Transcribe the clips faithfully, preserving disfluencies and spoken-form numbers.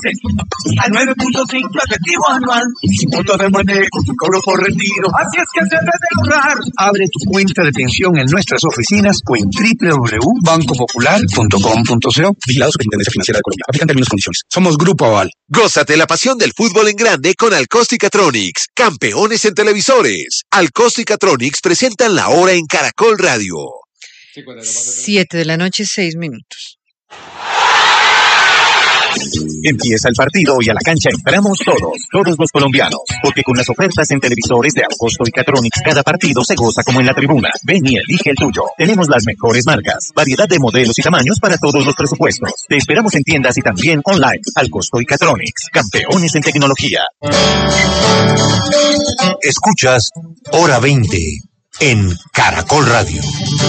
a nueve punto cinco efectivo anual, sin punto de manejo, sin cobro por retiro. Así es que se debe ahorrar. Abre tu cuenta de pensión en nuestras oficinas o en doble u doble u doble u punto banco popular punto com punto co. Vigilado Superintendencia Financiera de Colombia. Aplican términos y condiciones. Somos Grupo Aval. Gózate la pasión del fútbol en grande con Alcosticatronics, campeones en televisores. Alcosticatronics presentan la hora en Caracol Radio. Siete de la noche, seis minutos. Empieza el partido y a la cancha entramos todos, todos los colombianos, porque con las ofertas en televisores de Alcosto y Catronics cada partido se goza como en la tribuna. Ven y elige el tuyo. Tenemos las mejores marcas, variedad de modelos y tamaños para todos los presupuestos. Te esperamos en tiendas y también online. Alcosto y Catronics, campeones en tecnología. Escuchas Hora veinte en Caracol Radio.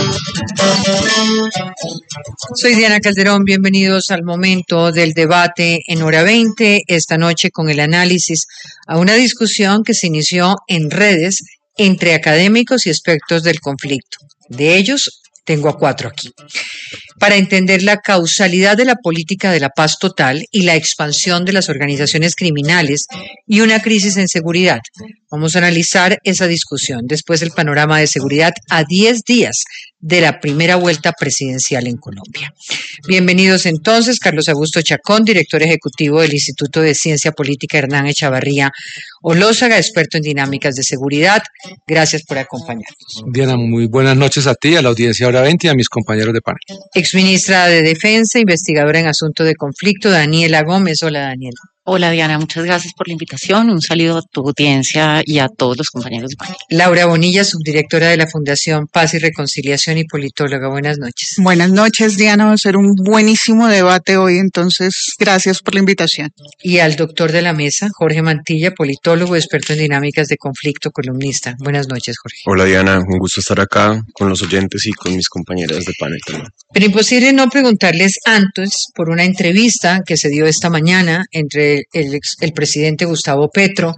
Soy Diana Calderón, bienvenidos al momento del debate en Hora veinte, esta noche con el análisis a una discusión que se inició en redes entre académicos y expertos del conflicto. De ellos, tengo a cuatro aquí. Para entender la causalidad de la política de la paz total y la expansión de las organizaciones criminales y una crisis en seguridad. Vamos a analizar esa discusión. Después el panorama de seguridad a diez días de la primera vuelta presidencial en Colombia. Bienvenidos entonces, Carlos Augusto Chacón, director ejecutivo del Instituto de Ciencia Política Hernán Echavarría Olózaga, experto en dinámicas de seguridad. Gracias por acompañarnos. Diana, muy buenas noches a ti, a la audiencia Hora veinte y a mis compañeros de panel. Exministra de Defensa, investigadora en asuntos de conflicto, Daniela Gómez. Hola, Daniela. Hola Diana, muchas gracias por la invitación. Un saludo a tu audiencia y a todos los compañeros de panel. Laura Bonilla, subdirectora de la Fundación Paz y Reconciliación y politóloga. Buenas noches. Buenas noches, Diana. Va a ser un buenísimo debate hoy, entonces gracias por la invitación. Y al doctor de la mesa, Jorge Mantilla, politólogo, experto en dinámicas de conflicto, columnista. Buenas noches, Jorge. Hola Diana, un gusto estar acá con los oyentes y con mis compañeras de panel también. Pero imposible no preguntarles antes por una entrevista que se dio esta mañana entre El, ex, el presidente Gustavo Petro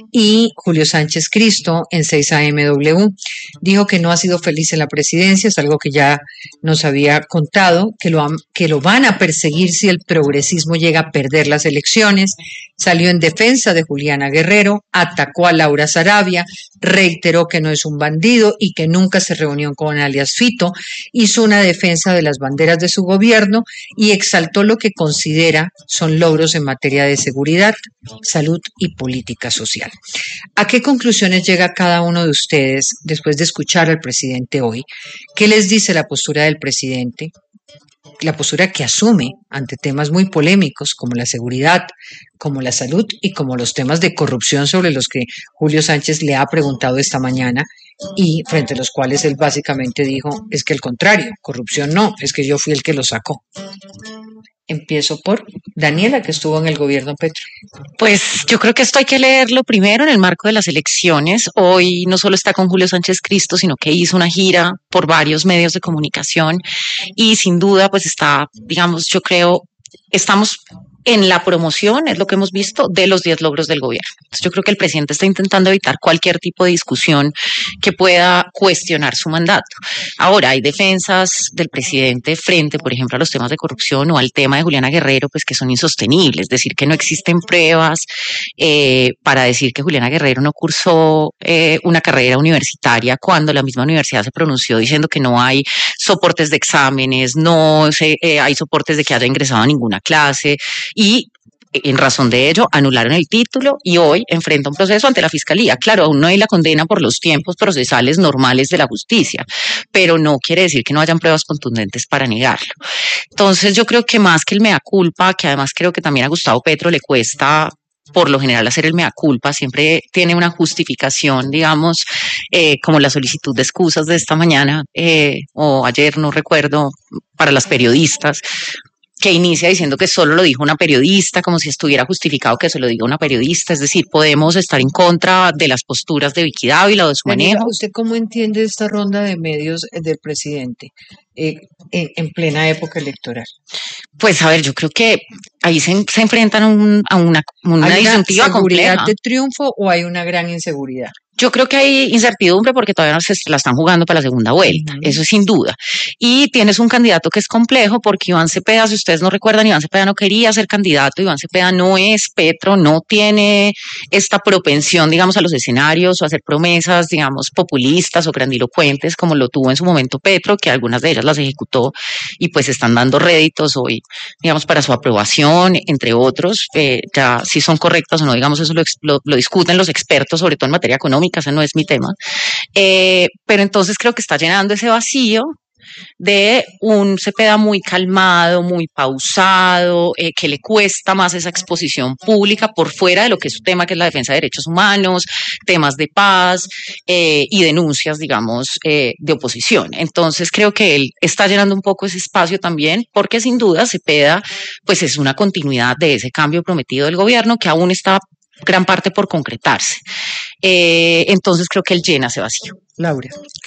y Julio Sánchez Cristo en seis A M W. Dijo que no ha sido feliz en la presidencia, es algo que ya nos había contado, que lo, que lo van a perseguir si el progresismo llega a perder las elecciones. Salió en defensa de Juliana Guerrero, atacó a Laura Sarabia, reiteró que no es un bandido y que nunca se reunió con alias Fito, hizo una defensa de las banderas de su gobierno y exaltó lo que considera son logros en materia de seguridad, salud y política social. ¿A qué conclusiones llega cada uno de ustedes después de escuchar al presidente hoy? ¿Qué les dice la postura del presidente? La postura que asume ante temas muy polémicos como la seguridad, como la salud y como los temas de corrupción sobre los que Julio Sánchez le ha preguntado esta mañana y frente a los cuales él básicamente dijo, es que al contrario, corrupción no, es que yo fui el que lo sacó. Empiezo por Daniela, que estuvo en el gobierno Petro. Pues yo creo que esto hay que leerlo primero en el marco de las elecciones. Hoy no solo está con Julio Sánchez Cristo, sino que hizo una gira por varios medios de comunicación y sin duda pues está, digamos, yo creo, estamos en la promoción, es lo que hemos visto, de los diez logros del gobierno. Entonces, yo creo que el presidente está intentando evitar cualquier tipo de discusión que pueda cuestionar su mandato. Ahora, hay defensas del presidente frente, por ejemplo, a los temas de corrupción o al tema de Juliana Guerrero, pues que son insostenibles. Decir que no existen pruebas eh, para decir que Juliana Guerrero no cursó eh, una carrera universitaria cuando la misma universidad se pronunció diciendo que no hay soportes de exámenes, no se, eh, hay soportes de que haya ingresado a ninguna clase. Y en razón de ello anularon el título y hoy enfrenta un proceso ante la Fiscalía. Claro, aún no hay la condena por los tiempos procesales normales de la justicia, pero no quiere decir que no hayan pruebas contundentes para negarlo. Entonces yo creo que más que el mea culpa, que además creo que también a Gustavo Petro le cuesta por lo general hacer el mea culpa, siempre tiene una justificación, digamos, eh, como la solicitud de excusas de esta mañana eh, o ayer, no recuerdo, para las periodistas, que inicia diciendo que solo lo dijo una periodista, como si estuviera justificado que se lo diga una periodista. Es decir, podemos estar en contra de las posturas de Vicky Dávila o de su Daniela, manejo. ¿usted cómo entiende esta ronda de medios del presidente eh, en, en plena época electoral? Pues a ver, yo creo que ahí se, se enfrentan un, a una, una ¿Hay disyuntiva una seguridad compleja. de triunfo o hay una gran inseguridad? Yo creo que hay incertidumbre porque todavía no se la están jugando para la segunda vuelta, uh-huh. Eso es sin duda. Y tienes un candidato que es complejo porque Iván Cepeda, si ustedes no recuerdan, Iván Cepeda no quería ser candidato, Iván Cepeda no es Petro, no tiene esta propensión, digamos, a los escenarios o a hacer promesas, digamos, populistas o grandilocuentes como lo tuvo en su momento Petro, que algunas de ellas las ejecutó y pues están dando réditos hoy, digamos, para su aprobación, entre otros. Eh, ya si son correctas o no, digamos, eso lo, lo, lo discuten los expertos, sobre todo en materia económica. Ese no es mi tema, eh, pero entonces creo que está llenando ese vacío de un Cepeda muy calmado, muy pausado, eh, que le cuesta más esa exposición pública por fuera de lo que es su tema, que es la defensa de derechos humanos, temas de paz eh, y denuncias, digamos, eh, de oposición. Entonces creo que él está llenando un poco ese espacio también, porque sin duda Cepeda pues es una continuidad de ese cambio prometido del gobierno que aún está gran parte por concretarse. Eh, entonces creo que él llena ese vacío. Laura.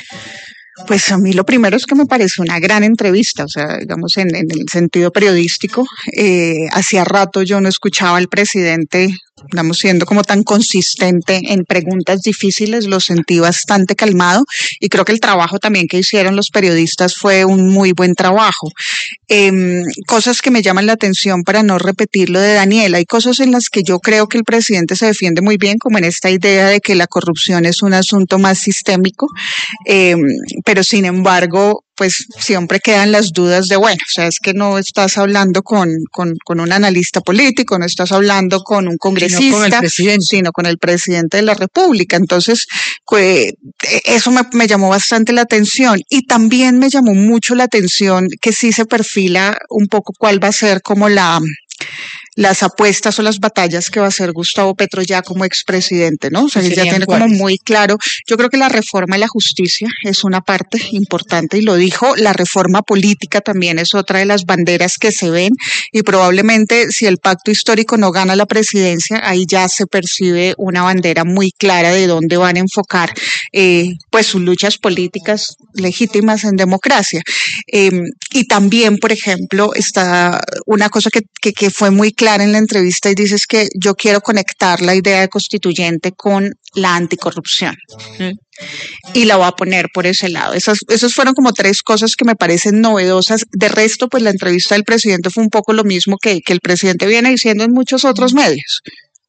Pues a mí lo primero es que me parece una gran entrevista, o sea, digamos en, en el sentido periodístico, eh, hacía rato yo no escuchaba al presidente, digamos, siendo como tan consistente en preguntas difíciles, lo sentí bastante calmado y creo que el trabajo también que hicieron los periodistas fue un muy buen trabajo. Eh, cosas que me llaman la atención para no repetir lo de Daniel, hay cosas en las que yo creo que el presidente se defiende muy bien, como en esta idea de que la corrupción es un asunto más sistémico, eh, pero sin embargo, pues siempre quedan las dudas de, bueno, o sea, es que no estás hablando con, con, con un analista político, no estás hablando con un congresista, sino con el presidente, sino con el presidente de la República. Entonces, pues, eso me, me llamó bastante la atención y también me llamó mucho la atención que sí se perfila un poco cuál va a ser como la... las apuestas o las batallas que va a hacer Gustavo Petro ya como expresidente, ¿no? O sea, él ya tiene como muy claro. Yo creo que la reforma de la justicia es una parte importante y lo dijo. La reforma política también es otra de las banderas que se ven y probablemente si el pacto histórico no gana la presidencia, ahí ya se percibe una bandera muy clara de dónde van a enfocar eh, pues sus luchas políticas legítimas en democracia. Eh, y también, por ejemplo, está una cosa que, que, que fue muy clara en la entrevista y dices que yo quiero conectar la idea de constituyente con la anticorrupción. ¿Mm? Y la voy a poner por ese lado. Esas, esas fueron como tres cosas que me parecen novedosas. De resto, pues la entrevista del presidente fue un poco lo mismo que, que el presidente viene diciendo en muchos otros medios.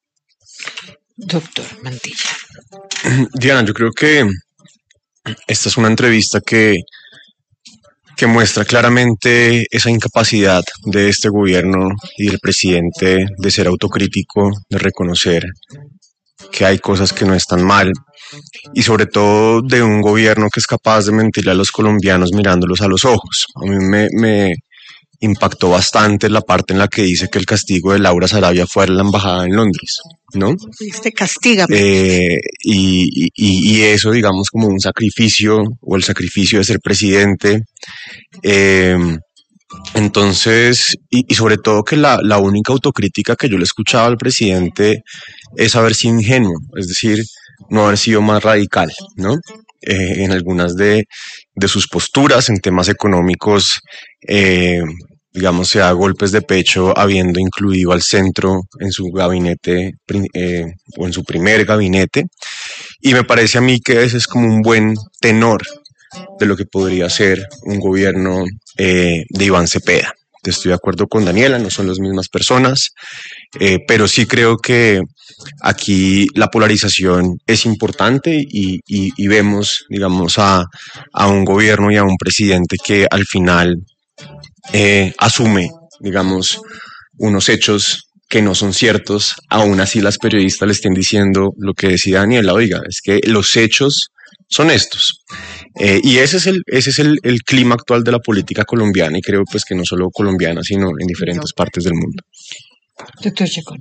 Doctor Mantilla. Diana, yo creo que esta es una entrevista que que muestra claramente esa incapacidad de este gobierno y del presidente de ser autocrítico, de reconocer que hay cosas que no están mal y sobre todo de un gobierno que es capaz de mentirle a los colombianos mirándolos a los ojos. A mí me, me impactó bastante la parte en la que dice que el castigo de Laura Sarabia fue a la embajada en Londres, ¿no? Este castígame. Eh, y, y, y eso, digamos, como un sacrificio o el sacrificio de ser presidente. Eh, entonces, y, y sobre todo que la, la única autocrítica que yo le escuchaba al presidente es haber sido ingenuo, es decir, no haber sido más radical, ¿no? Eh, en algunas de, de sus posturas en temas económicos, eh, digamos, se da golpes de pecho habiendo incluido al centro en su gabinete eh, o en su primer gabinete, y me parece a mí que ese es como un buen tenor de lo que podría ser un gobierno eh, de Iván Cepeda. Estoy de acuerdo con Daniela, no son las mismas personas, eh, pero sí creo que aquí la polarización es importante y, y, y vemos, digamos, a, a un gobierno y a un presidente que al final eh, asume, digamos, unos hechos que no son ciertos. Aún así las periodistas le estén diciendo lo que decía Daniela, oiga, es que los hechos son estos. Eh, y ese es el ese es el, el clima actual de la política colombiana, y creo pues que no solo colombiana, sino en diferentes partes del mundo. Doctor Chacón.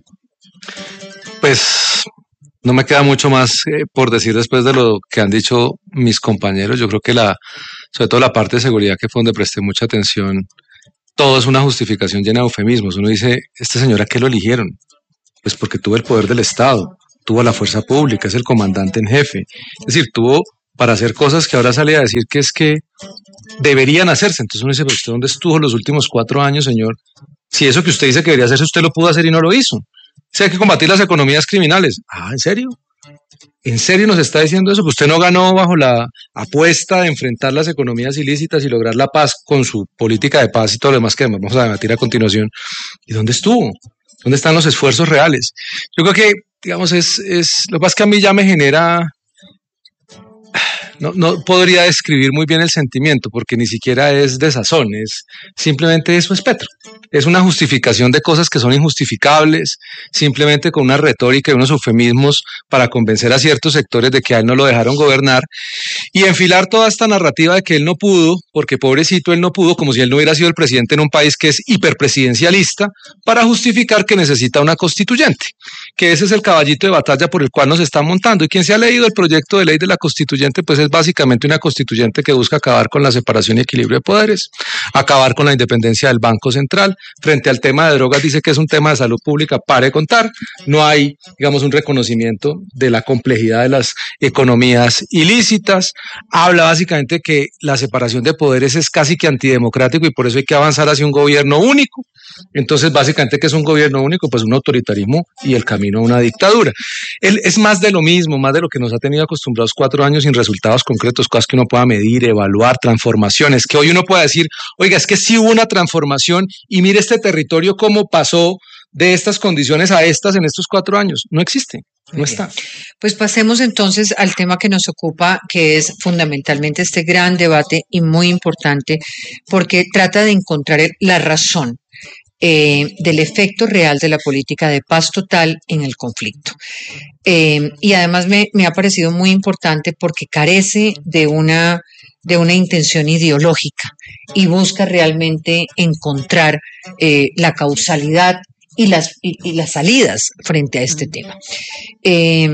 Pues no me queda mucho más eh, por decir después de lo que han dicho mis compañeros. Yo creo que la, sobre todo la parte de seguridad, que fue donde presté mucha atención, todo es una justificación llena de eufemismos. Uno dice, ¿este señor a qué lo eligieron? Pues porque tuvo el poder del Estado, tuvo la fuerza pública, es el comandante en jefe. Es decir, tuvo para hacer cosas que ahora sale a decir que es que deberían hacerse. Entonces uno dice, ¿pero usted dónde estuvo los últimos cuatro años, señor? Si eso que usted dice que debería hacerse, usted lo pudo hacer y no lo hizo. Si hay que combatir las economías criminales. Ah, ¿en serio? ¿En serio nos está diciendo eso? Que usted no ganó bajo la apuesta de enfrentar las economías ilícitas y lograr la paz con su política de paz y todo lo demás que vamos a debatir a continuación. ¿Y dónde estuvo? ¿Dónde están los esfuerzos reales? Yo creo que, digamos, es, es lo que pasa es que a mí ya me genera... No, no podría describir muy bien el sentimiento porque ni siquiera es desazón, es simplemente eso es Petro. Es una justificación de cosas que son injustificables, simplemente con una retórica y unos eufemismos para convencer a ciertos sectores de que a él no lo dejaron gobernar y enfilar toda esta narrativa de que él no pudo, porque pobrecito él no pudo, como si él no hubiera sido el presidente en un país que es hiperpresidencialista, para justificar que necesita una constituyente, que ese es el caballito de batalla por el cual nos están montando. Y quien se ha leído el proyecto de ley de la constituyente, pues es básicamente una constituyente que busca acabar con la separación y equilibrio de poderes, acabar con la independencia del Banco Central. Frente al tema de drogas dice que es un tema de salud pública, pare de contar. No hay, digamos, un reconocimiento de la complejidad de las economías ilícitas. Habla básicamente que la separación de poderes es casi que antidemocrático y por eso hay que avanzar hacia un gobierno único. Entonces, básicamente, ¿qué es un gobierno único? Pues un autoritarismo y el camino a una dictadura. Él es más de lo mismo, más de lo que nos ha tenido acostumbrados cuatro años sin resultados concretos, cosas que uno pueda medir, evaluar, transformaciones, que hoy uno pueda decir, oiga, es que sí hubo una transformación y mire este territorio cómo pasó de estas condiciones a estas en estos cuatro años. No existe. No está. Pues pasemos entonces al tema que nos ocupa, que es fundamentalmente este gran debate y muy importante, porque trata de encontrar la razón eh, del efecto real de la política de paz total en el conflicto. Eh, y además me, me ha parecido muy importante porque carece de una, de una intención ideológica y busca realmente encontrar eh, la causalidad y las, y, y las salidas frente a este tema. Eh,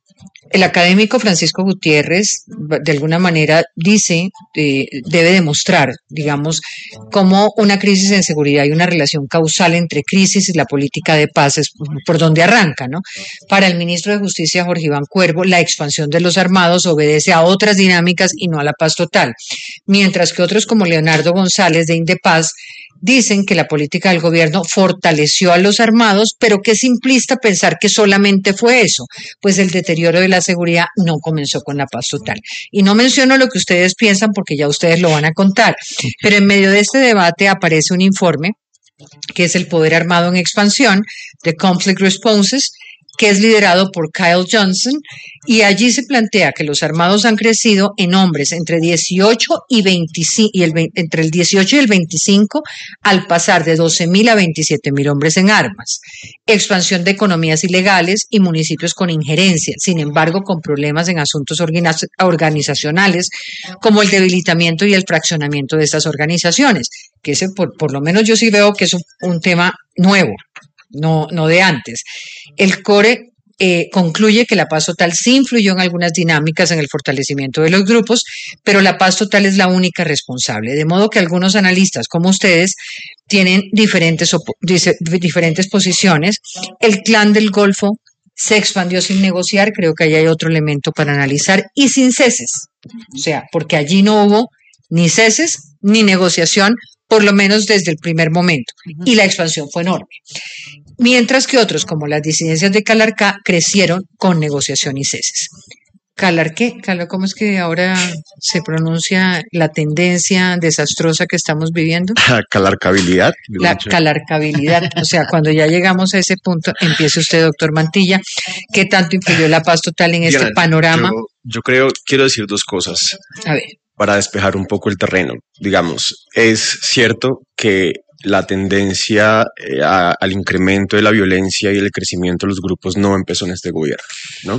el académico Francisco Gutiérrez, de alguna manera, dice, eh, debe demostrar, digamos, cómo una crisis en seguridad y una relación causal entre crisis y la política de paz es por donde arranca, ¿no? Para el ministro de Justicia, Jorge Iván Cuervo, la expansión de los armados obedece a otras dinámicas y no a la paz total, mientras que otros como Leonardo González de Indepaz dicen que la política del gobierno fortaleció a los armados, pero que es simplista pensar que solamente fue eso, pues el deterioro de la seguridad no comenzó con la paz total. Y no menciono lo que ustedes piensan porque ya ustedes lo van a contar, pero en medio de este debate aparece un informe que es el Poder Armado en Expansión, de Conflict Responses, que es liderado por Kyle Johnson, y allí se plantea que los armados han crecido en hombres entre dieciocho y veinticinco, y el, entre el dieciocho y el veinticinco, al pasar de doce mil a veintisiete mil hombres en armas. Expansión de economías ilegales y municipios con injerencia, sin embargo, con problemas en asuntos organizacionales, como el debilitamiento y el fraccionamiento de estas organizaciones, que ese, por, por lo menos yo sí veo que es un, un tema nuevo. No, no de antes. El CORE eh, concluye que la paz total sí influyó en algunas dinámicas en el fortalecimiento de los grupos, pero la paz total es la única responsable, de modo que algunos analistas como ustedes tienen diferentes, diferentes posiciones. El Clan del Golfo se expandió sin negociar, creo que ahí hay otro elemento para analizar, y sin ceses, o sea, porque allí no hubo ni ceses ni negociación, por lo menos desde el primer momento, y la expansión fue enorme. Mientras que otros, como las disidencias de Calarcá, crecieron con negociación y ceses. ¿Calarqué? ¿Cómo es que ahora se pronuncia la tendencia desastrosa que estamos viviendo? Calarcabilidad. La calarcabilidad. O sea, cuando ya llegamos a ese punto, empiece usted, doctor Mantilla, ¿qué tanto influyó la paz total en este Diana, panorama? Yo, yo creo, quiero decir dos cosas. A ver. Para despejar un poco el terreno. Digamos, es cierto que la tendencia eh, a, al incremento de la violencia y el crecimiento de los grupos no empezó en este gobierno, ¿no?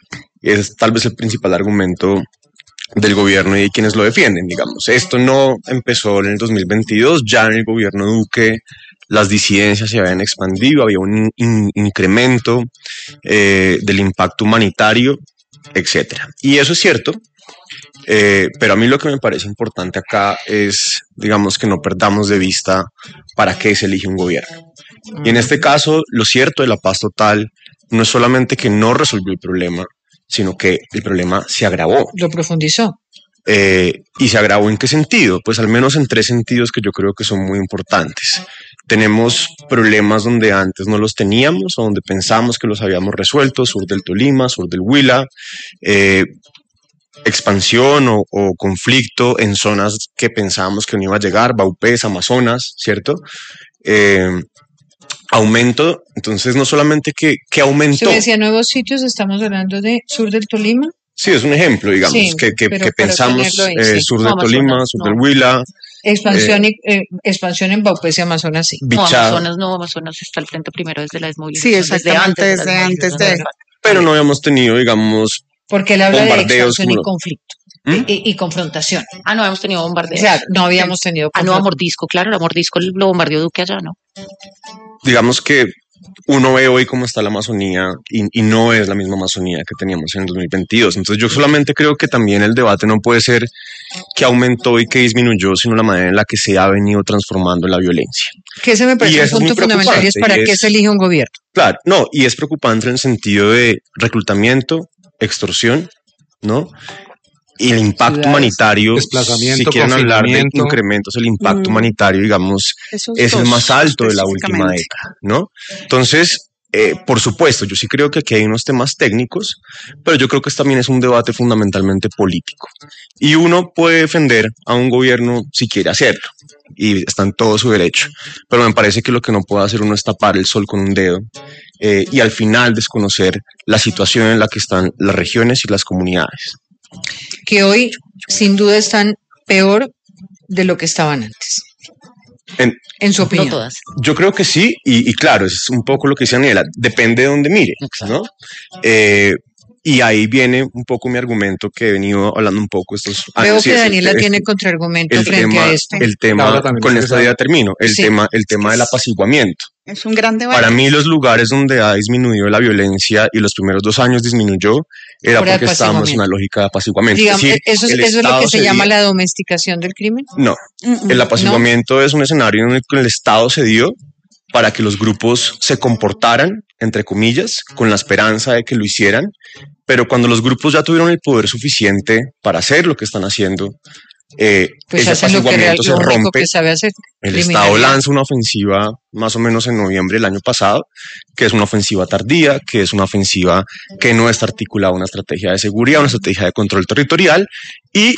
Es tal vez el principal argumento del gobierno y de quienes lo defienden, digamos. Esto no empezó en el dos mil veintidós, ya en el gobierno Duque las disidencias se habían expandido, había un in, incremento eh, del impacto humanitario, etcétera. Y eso es cierto. Eh, pero a mí lo que me parece importante acá es, digamos, que no perdamos de vista para qué se elige un gobierno. Y en este caso, lo cierto de la paz total no es solamente que no resolvió el problema, sino que el problema se agravó. Lo profundizó. Eh, ¿Y se agravó en qué sentido? Pues al menos en tres sentidos que yo creo que son muy importantes. tenemos problemas donde antes no los teníamos o donde pensamos que los habíamos resuelto, sur del Tolima, sur del Huila, eh, expansión o, o conflicto en zonas que pensábamos que no iba a llegar, Baupés, Amazonas, ¿cierto? Eh, aumento, entonces no solamente que, que aumentó. Se decía nuevos sitios, estamos hablando de sur del Tolima. Sí, es un ejemplo, digamos, Sí, que, que, pero que para pensamos tenerlo ahí, eh, sí. sur No, del Amazonas, Tolima, sur no. del Huila. Expansión, y, eh, expansión en Baupés y Amazonas, sí. No, Bichada. Amazonas no, Amazonas está al frente primero desde la Sí, desmovilización. exactamente, desde desde antes antes de... Pero no habíamos tenido, digamos, Porque él habla de bombardeos expansión y como- conflicto ¿Mm? y, y confrontación. Ah, no habíamos tenido bombardeos. Claro, no habíamos tenido Ah, no, a confrontación. Mordisco, claro, a Mordisco lo bombardeó Duque allá, ¿no? digamos que uno ve hoy cómo está la Amazonía y, y no es la misma Amazonía que teníamos en el dos mil veintidós. Entonces yo solamente creo que también el debate no puede ser que aumentó y que disminuyó, sino la manera en la que se ha venido transformando la violencia. Que ese me Y parece un eso es muy punto fundamental y es para preocupante, y qué es- se elige un gobierno. Claro, no, y es preocupante en el sentido de reclutamiento, extorsión, ¿no? Y el impacto Ciudades. humanitario, Desplazamiento, si quieren hablar de confinamiento. incrementos, el impacto Mm. humanitario, digamos, Esos es el dos, más alto de la última específicamente. década, ¿no? Entonces, eh, por supuesto, yo sí creo que aquí hay unos temas técnicos, pero yo creo que este también es un debate fundamentalmente político. Y uno puede defender a un gobierno si quiere hacerlo, y está en todo su derecho. Pero me parece que lo que no puede hacer uno es tapar el sol con un dedo eh, y al final desconocer la situación en la que están las regiones y las comunidades. Que hoy, sin duda, están peor de lo que estaban antes. En- En su No opinión. todas. Yo creo que sí, y, y claro, es un poco lo que dice Daniela, depende de dónde mire, ¿no? Eh, y ahí viene un poco mi argumento que he venido hablando un poco estos Veo años. y que es el- Daniela es tiene contraargumento el frente tema, a esto. el tema, Laura también con quiere esta saber. idea termino, el Sí. tema, el tema del apaciguamiento. Es un gran debate. Para mí los lugares donde ha disminuido la violencia y los primeros dos años disminuyó era Por porque estábamos en apaciguamiento. una lógica de apaciguamiento. Digamos, es decir, eso, es- el eso es lo Estado que se cedía- llama la domesticación del crimen. No, Mm, el mm. apaciguamiento es un escenario en el que el Estado se dio para que los grupos se comportaran, entre comillas, con la esperanza de que lo hicieran, pero cuando los grupos ya tuvieron el poder suficiente para hacer lo que están haciendo, eh, Pues ese hacen lo que real- apaciguamiento se lo único rompe. que sabe hacer. El criminalidad. Estado lanza una ofensiva más o menos en noviembre del año pasado, que es una ofensiva tardía, que es una ofensiva que no está articulada a una estrategia de seguridad, una estrategia de control territorial, y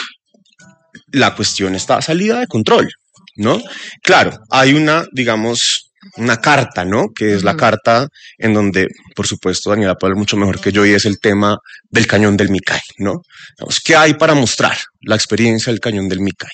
la cuestión está salida de control, ¿no? Claro, hay una, digamos, una carta, ¿no? Que es la Ujú. carta en donde, por supuesto, Daniela puede hablar mucho mejor que yo, y es el tema del cañón del Micay, ¿no? Digamos, ¿qué hay para mostrar la experiencia del cañón del Micay?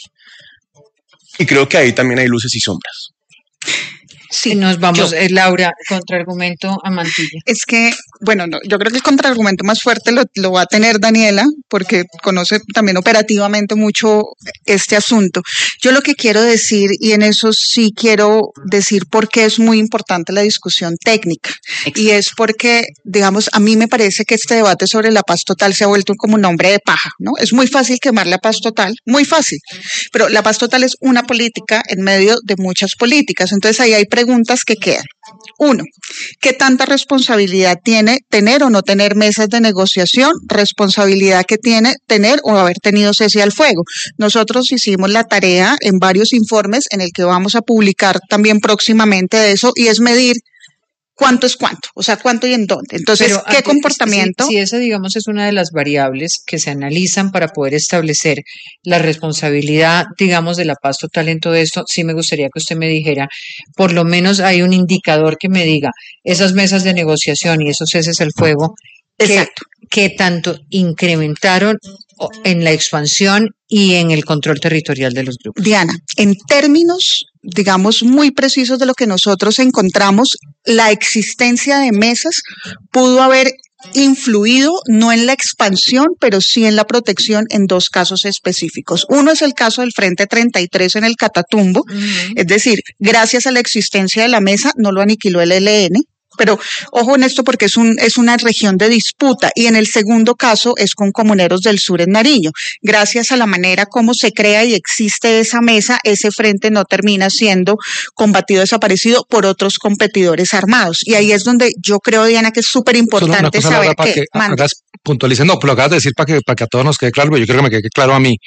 Y creo que ahí también hay luces y sombras. Sí, Nos vamos, yo- eh, Laura, contraargumento a Mantilla. Es que, bueno, no, yo creo que el contraargumento más fuerte lo, lo va a tener Daniela, porque conoce también operativamente mucho este asunto. Yo lo que quiero decir, y en eso sí quiero decir por qué es muy importante la discusión técnica, y es porque, digamos, a mí me parece que este debate sobre la paz total se ha vuelto como un nombre de paja, ¿no? Es muy fácil quemar la paz total, muy fácil, pero la paz total es una política en medio de muchas políticas, entonces ahí hay preguntas que quedan. Uno, ¿qué tanta responsabilidad tiene tener o no tener mesas de negociación? Responsabilidad que tiene tener o haber tenido cese al fuego. Nosotros hicimos la tarea en varios informes en el que vamos a publicar también próximamente de eso, y es medir cuánto es cuánto, o sea, cuánto y en dónde. Entonces, Pero ¿qué antes, comportamiento? Si, si esa, digamos, es una de las variables que se analizan para poder establecer la responsabilidad, digamos, de la paz total en todo esto, sí me gustaría que usted me dijera, por lo menos hay un indicador que me diga, esas mesas de negociación y esos ceses al fuego, que, Exacto. que tanto incrementaron o- en la expansión y en el control territorial de los grupos. Diana, en términos, digamos, muy precisos de lo que nosotros encontramos, la existencia de mesas pudo haber influido no en la expansión, pero sí en la protección en dos casos específicos. Uno es el caso del Frente treinta y tres en el Catatumbo, es decir, gracias a la existencia de la mesa no lo aniquiló el E L N. Pero ojo en esto porque es, un, es una región de disputa, y en el segundo caso es con comuneros del sur en Nariño. Gracias a la manera como se crea y existe esa mesa, ese frente no termina siendo combatido, desaparecido por otros competidores armados. Y ahí es donde yo creo, Diana, que es súper Solo una importante cosa, saber Laura, para que, que mande. hagas, puntualicen, no, pero lo acabas de decir para que, para que a todos nos quede claro, pero yo creo que me quede claro a mí.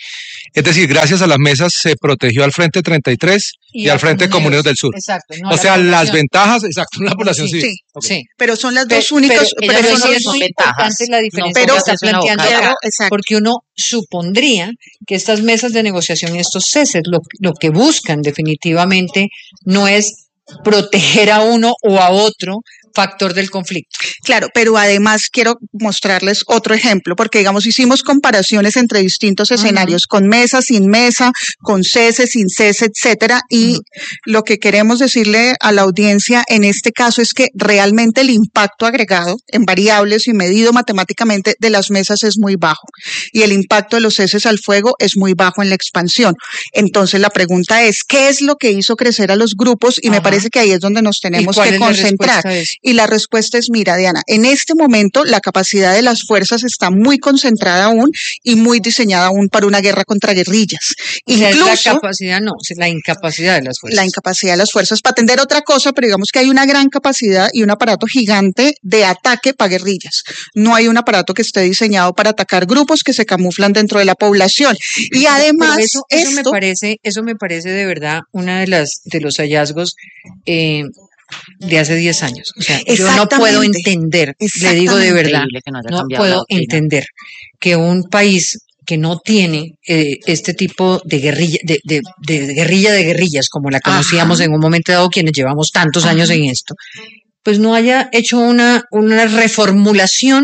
Es decir, gracias a las mesas se protegió al Frente treinta y tres y, y al Frente Comuneros del Sur. Exacto. No o sea, las ventajas, exacto, la población sí, civil. Sí, okay. sí, pero son las dos pero, únicas. Pero, pero son es muy importante la diferencia pero, que está planteando acá, exacto. porque uno supondría que estas mesas de negociación y estos ceses lo, lo que buscan definitivamente no es proteger a uno o a otro factor del conflicto. Claro, pero además quiero mostrarles otro ejemplo, porque digamos hicimos comparaciones entre distintos escenarios, uh-huh. con mesa, sin mesa, con cese, sin cese, etcétera, y uh-huh. lo que queremos decirle a la audiencia en este caso es que realmente el impacto agregado en variables y medido matemáticamente de las mesas es muy bajo, y el impacto de los ceses al fuego es muy bajo en la expansión. Entonces la pregunta es, ¿qué es lo que hizo crecer a los grupos? Y uh-huh. me parece que ahí es donde nos tenemos que concentrar. Y la respuesta es, mira, Diana, en este momento la capacidad de las fuerzas está muy concentrada aún y muy diseñada aún para una guerra contra guerrillas. O sea, Incluso, la capacidad no, la incapacidad de las fuerzas. La incapacidad de las fuerzas para atender otra cosa, pero digamos que hay una gran capacidad y un aparato gigante de ataque para guerrillas. No hay un aparato que esté diseñado para atacar grupos que se camuflan dentro de la población. Y además, pero eso, eso esto, me parece, eso me parece de verdad una de las de los hallazgos eh, de hace diez años. O sea, yo no puedo entender, le digo de verdad, no, no puedo entender que un país que no tiene eh, este tipo de guerrilla, de, de, de guerrilla de guerrillas, como la conocíamos Ajá. en un momento dado quienes llevamos tantos Ajá. años en esto, pues no haya hecho una, una reformulación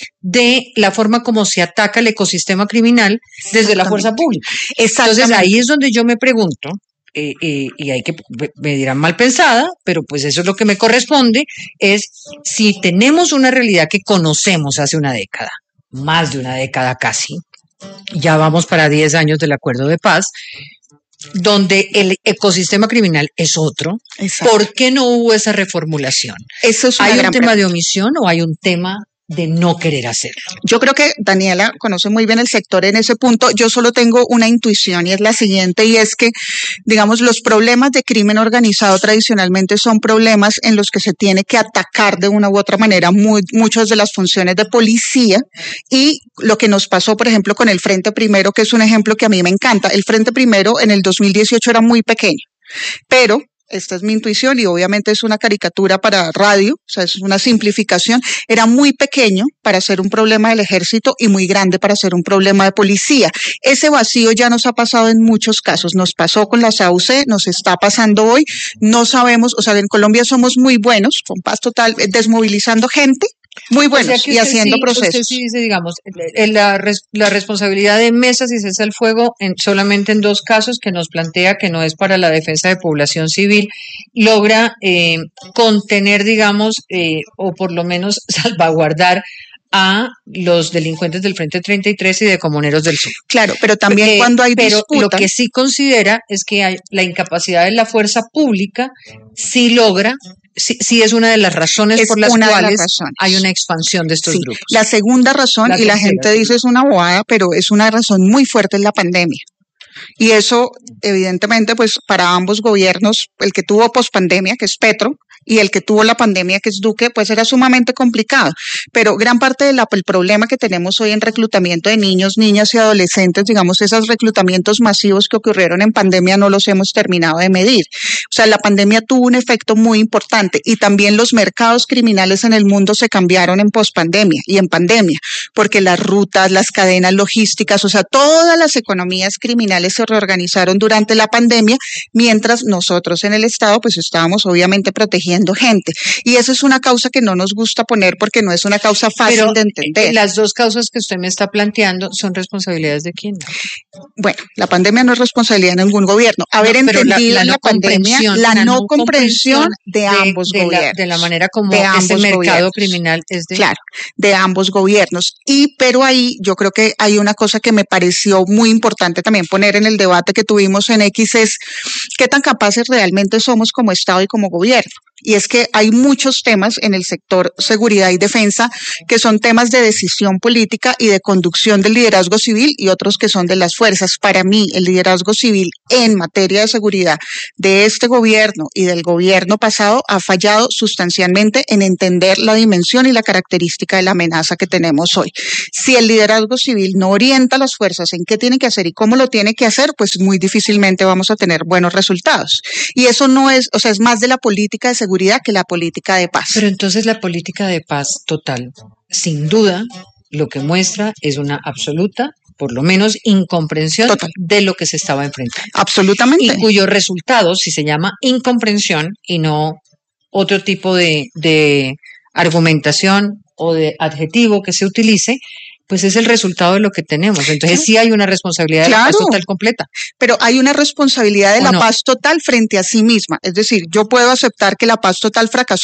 de la forma como se ataca el ecosistema criminal desde la fuerza pública. Entonces ahí es donde yo me pregunto, Eh, eh, y hay que, me dirán mal pensada, pero pues eso es lo que me corresponde, es si tenemos una realidad que conocemos hace una década, más de una década casi, ya vamos para diez años del acuerdo de paz, donde el ecosistema criminal es otro, Exacto. ¿por qué no hubo esa reformulación? Eso es una ¿Hay gran un tema pregunta. de omisión o hay un tema de no querer hacerlo? Yo creo que Daniela conoce muy bien el sector en ese punto. Yo solo tengo una intuición y es la siguiente, y es que, digamos, los problemas de crimen organizado tradicionalmente son problemas en los que se tiene que atacar de una u otra manera muy, muchas de las funciones de policía, y lo que nos pasó, por ejemplo, con el Frente Primero, que es un ejemplo que a mí me encanta. El Frente Primero en el dos mil dieciocho era muy pequeño, pero esta es mi intuición y obviamente es una caricatura para radio, o sea, es una simplificación, era muy pequeño para ser un problema del ejército y muy grande para ser un problema de policía. Ese vacío ya nos ha pasado en muchos casos, nos pasó con las A U C, nos está pasando hoy, no sabemos, o sea, en Colombia somos muy buenos, con paz total, desmovilizando gente, muy buenos, o sea, y haciendo sí, procesos. Usted sí dice, digamos, la, la responsabilidad de mesas y cese al fuego en, solamente en dos casos, que nos plantea que no es para la defensa de población civil, logra eh, contener, digamos, eh, o por lo menos salvaguardar a los delincuentes del Frente treinta y tres y de Comuneros del Sur. Claro, pero también eh, cuando hay pero disputa. Lo que sí considera es que hay, la incapacidad de la fuerza pública sí logra, sí, sí es una de las razones es por las cuales las hay una expansión de estos sí. grupos. La segunda razón, la y tercera, la gente sí. dice es una bobada, pero es una razón muy fuerte, es la pandemia. Y eso, evidentemente, pues para ambos gobiernos, el que tuvo pospandemia, que es Petro, y el que tuvo la pandemia, que es Duque, pues era sumamente complicado. Pero gran parte del problema que tenemos hoy en reclutamiento de niños, niñas y adolescentes, digamos, esos reclutamientos masivos que ocurrieron en pandemia no los hemos terminado de medir. O sea, la pandemia tuvo un efecto muy importante y también los mercados criminales en el mundo se cambiaron en pospandemia y en pandemia, porque las rutas, las cadenas logísticas, o sea, todas las economías criminales se reorganizaron durante la pandemia, mientras nosotros en el Estado pues estábamos obviamente protegiendo gente. Y esa es una causa que no nos gusta poner porque no es una causa fácil Pero, de entender. Las dos causas que usted me está planteando son responsabilidades de quién. Bueno, la pandemia no es responsabilidad de ningún gobierno. Haber no, entendido la, la, no la pandemia, la, la no comprensión de, de ambos de gobiernos. La, de la manera como ese mercado gobiernos. criminal es de... Claro, de ambos gobiernos. Y pero ahí yo creo que hay una cosa que me pareció muy importante también poner en el debate que tuvimos en X, es qué tan capaces realmente somos como Estado y como gobierno. y es que hay muchos temas en el sector seguridad y defensa que son temas de decisión política y de conducción del liderazgo civil y otros que son de las fuerzas. Para mí, el liderazgo civil en materia de seguridad de este gobierno y del gobierno pasado ha fallado sustancialmente en entender la dimensión y la característica de la amenaza que tenemos hoy. Si el liderazgo civil no orienta a las fuerzas en qué tiene que hacer y cómo lo tiene que hacer, pues muy difícilmente vamos a tener buenos resultados. Y eso no es, o sea, es más de la política de seguridad que la política de paz. Pero entonces la política de paz total, sin duda, lo que muestra es una absoluta, por lo menos, incomprensión total de lo que se estaba enfrentando. Absolutamente. Y cuyo resultado, si se llama incomprensión y no otro tipo de, de argumentación o de adjetivo que se utilice, pues es el resultado de lo que tenemos. Entonces sí, sí hay una responsabilidad claro, de la paz total completa. Pero hay una responsabilidad de la no? paz total frente a sí misma. Es decir, yo puedo aceptar que la paz total fracasó